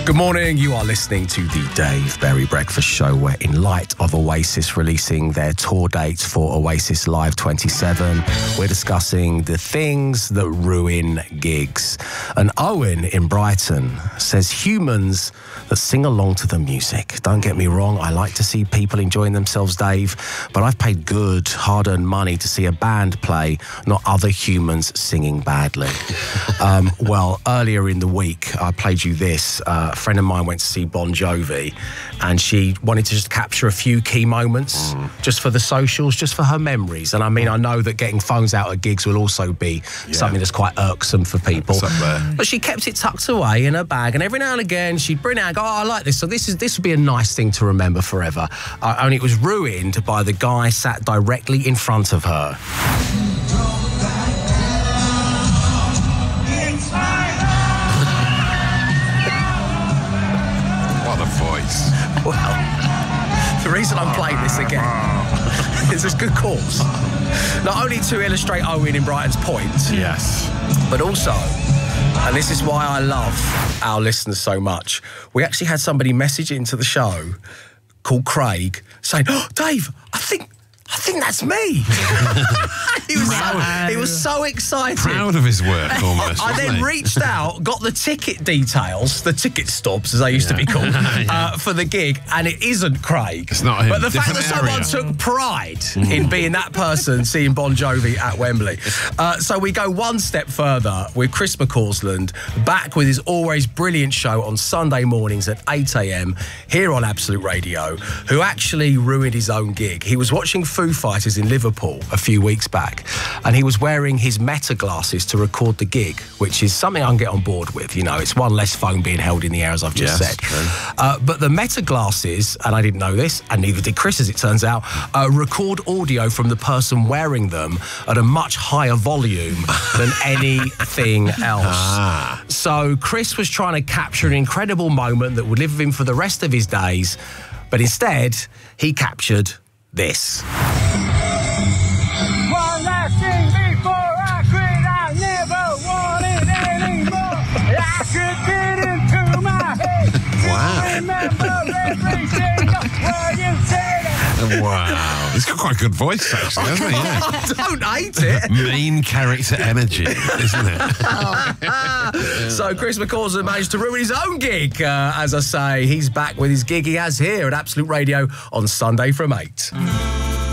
Good morning, you are listening to the Dave Berry Breakfast Show, where in light of Oasis releasing their tour dates for Oasis Live 27, we're discussing the things that ruin gigs. And Owen in Brighton says humans that sing along to the music. Don't get me wrong, I like to see people enjoying themselves, Dave, but I've paid good, hard-earned money to see a band play, not other humans singing badly. Well, earlier in the week, I played you this. A friend of mine went to see Bon Jovi, and she wanted to just capture a few key moments just for the socials, just for her memories. And I mean, I know that getting phones out at gigs will also be something that's quite irksome for people. But she kept it tucked away in her bag, and every now and again she'd bring out, oh, I like this, so this would be a nice thing to remember forever. Only it was ruined by the guy sat directly in front of her. Well, the reason I'm playing this again is there's good cause. Not only to illustrate Owen in Brighton's point, yes, but also, and this is why I love our listeners so much, we actually had somebody message into the show called Craig saying, oh, Dave, I think that's me. he was so excited. Proud of his work, almost. I then reached out, got the ticket details, the ticket stubs, as they used to be called, for the gig, and it isn't Craig. It's not him. But the fact that someone took pride in being that person seeing Bon Jovi at Wembley. So we go one step further with Chris McCausland, back with his always brilliant show on Sunday mornings at 8 a.m. here on Absolute Radio, who actually ruined his own gig. He was watching Foo Fighters in Liverpool a few weeks back, and he was wearing his Meta glasses to record the gig, which is something I can get on board with. You know, it's one less phone being held in the air, as I've just said. But the Meta glasses, and I didn't know this, and neither did Chris, as it turns out, record audio from the person wearing them at a much higher volume than anything else. So Chris was trying to capture an incredible moment that would live with him for the rest of his days, but instead, he captured this. One last thing before I quit, I never wanted anymore. I could get into my head. Wow. Remember every single word you said. Wow. He's got quite a good voice, actually, hasn't he? Yeah. I don't hate it. Main character energy, isn't it? So Chris McCausland managed to ruin his own gig. As I say, he's back with his gig he has here at Absolute Radio on Sunday from 8.